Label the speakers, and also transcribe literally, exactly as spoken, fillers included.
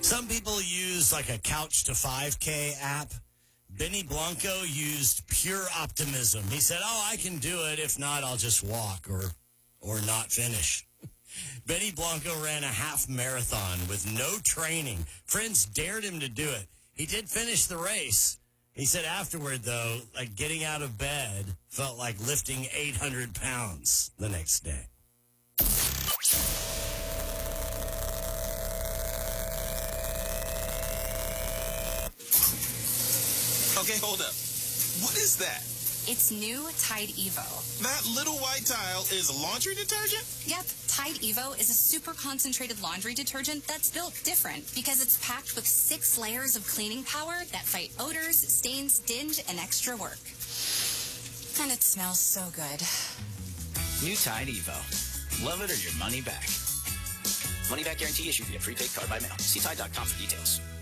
Speaker 1: Some people use like a Couch to five K app. Benny Blanco used pure optimism. He said, oh, I can do it. If not, I'll just walk or or not finish. Benny Blanco ran a half marathon with no training. Friends dared him to do it. He did finish the race. He said afterward, though, like getting out of bed felt like lifting eight hundred pounds the next day.
Speaker 2: Okay, hold up. What is that?
Speaker 3: It's new Tide Evo.
Speaker 2: That little white tile is laundry detergent?
Speaker 3: Yep, Tide Evo is a super concentrated laundry detergent that's built different because it's packed with six layers of cleaning power that fight odors, stains, dinge, and extra work. And it smells so good.
Speaker 4: New Tide Evo. Love it or your money back. Money back guarantee issued via prepaid card by mail. See Tide dot com for details.